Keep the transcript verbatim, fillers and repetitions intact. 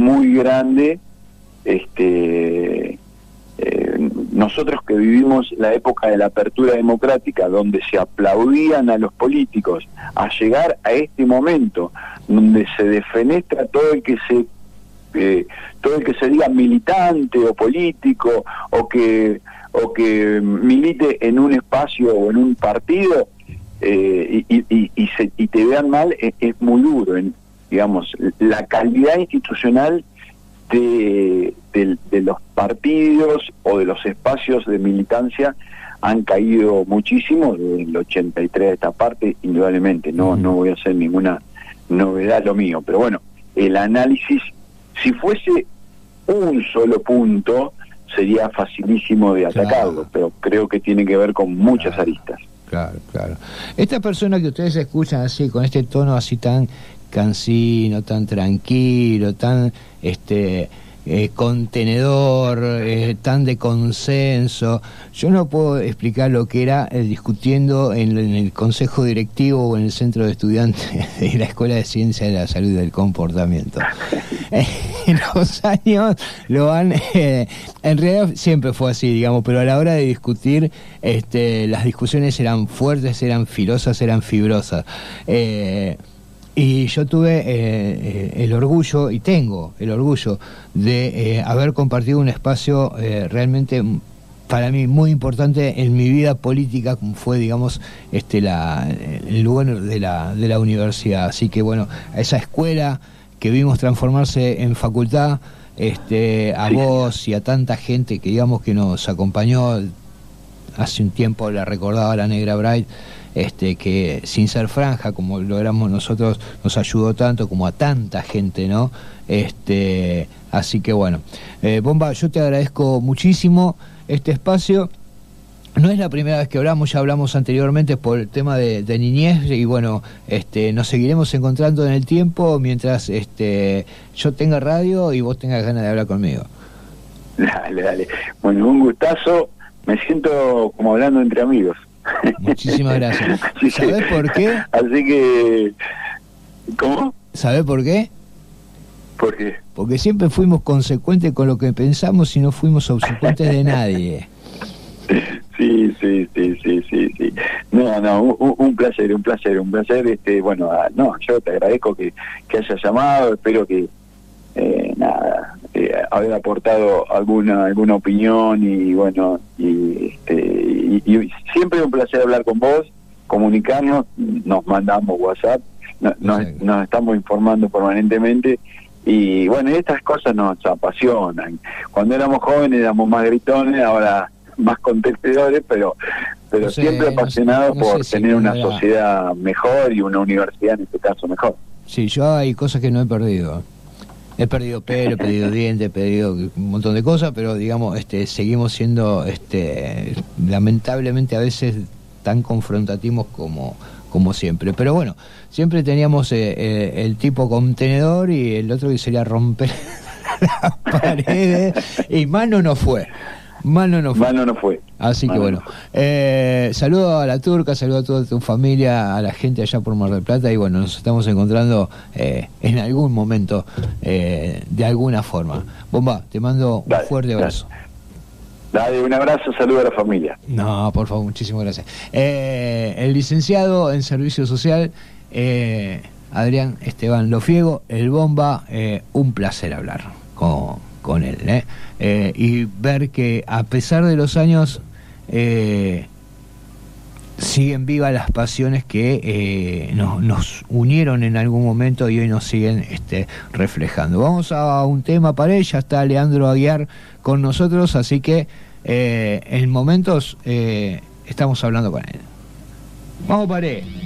muy grande. Este, eh, nosotros que vivimos la época de la apertura democrática, donde se aplaudían a los políticos, a llegar a este momento, donde se defenestra todo el que se eh, todo el que se diga militante o político, o que o que milite en un espacio o en un partido, eh, y, y, y, se, y te vean mal, es, es muy duro. En, digamos, la calidad institucional de, de, de los partidos o de los espacios de militancia han caído muchísimo desde el ochenta y tres a esta parte, indudablemente. No, no voy a hacer ninguna novedad lo mío, pero bueno, el análisis, si fuese un solo punto, sería facilísimo de atacarlo, claro, pero creo que tiene que ver con muchas claro, aristas. Claro, claro. Esta persona que ustedes escuchan así, con este tono así tan cansino, tan tranquilo, tan este eh, contenedor, eh, tan de consenso, yo no puedo explicar lo que era eh, discutiendo en, en el consejo directivo o en el centro de estudiantes de la Escuela de Ciencia de la Salud y del Comportamiento. En los años lo han eh, en realidad siempre fue así, digamos, pero a la hora de discutir, este, las discusiones eran fuertes, eran filosas, eran fibrosas. Eh, Y yo tuve eh, eh, el orgullo, y tengo el orgullo, de eh, haber compartido un espacio eh, realmente para mí muy importante en mi vida política, como fue, digamos, este la el lugar de la, de la universidad. Así que bueno, a esa escuela que vimos transformarse en facultad, este a vos y a tanta gente que, digamos, que nos acompañó hace un tiempo, la recordaba la Negra Bright, este que sin ser franja como lo éramos nosotros, nos ayudó tanto, como a tanta gente, ¿no? Este así que bueno, eh, Bomba, yo te agradezco muchísimo este espacio. No es la primera vez que hablamos, ya hablamos anteriormente por el tema de, de niñez, y bueno, este nos seguiremos encontrando en el tiempo mientras este yo tenga radio y vos tengas ganas de hablar conmigo. Dale, dale. Bueno, un gustazo, me siento como hablando entre amigos. Muchísimas gracias. ¿Sabés por qué? Así que, ¿cómo? ¿Sabés por qué? ¿Por qué? Porque siempre fuimos consecuentes con lo que pensamos y no fuimos obsecuentes de nadie. Sí, sí, sí, sí, sí, sí. No, no, un, un placer, un placer, un placer. Este, bueno, no, yo te agradezco que, que hayas llamado, espero que, eh, nada, eh, haber aportado alguna alguna opinión, y bueno, y, este, y, y siempre un placer hablar con vos, comunicarnos, nos mandamos WhatsApp, no, nos, nos estamos informando permanentemente, y bueno, estas cosas nos apasionan. Cuando éramos jóvenes éramos más gritones, ahora más contestadores, pero pero no sé, siempre apasionados no sé, no por sé tener si una era... sociedad mejor y una universidad en este caso mejor. Sí, yo hay cosas que no he perdido. He perdido pelo, he perdido dientes, he perdido un montón de cosas, pero digamos, este, seguimos siendo, este, lamentablemente a veces tan confrontativos como, como siempre. Pero bueno, siempre teníamos eh, eh, el tipo contenedor y el otro que sería romper las paredes, y mano no fue. Mano no fue. Mano no fue. Así Mano que bueno, no. eh, saludo a la Turca, saludo a toda tu familia, a la gente allá por Mar del Plata, y bueno, nos estamos encontrando eh, en algún momento, eh, de alguna forma. Bomba, te mando un dale, fuerte abrazo. Dale. Dale, un abrazo, saludo a la familia. No, por favor, muchísimas gracias. Eh, el licenciado en Servicio Social, eh, Adrián Esteban Lofiego, el Bomba, eh, un placer hablar con... con él, ¿eh? Eh, y ver que a pesar de los años eh, siguen vivas las pasiones que eh, nos, nos unieron en algún momento y hoy nos siguen este, reflejando. Vamos a un tema para él, ya está Leandro Aguiar con nosotros, así que eh, en momentos eh, estamos hablando con él. Vamos para él.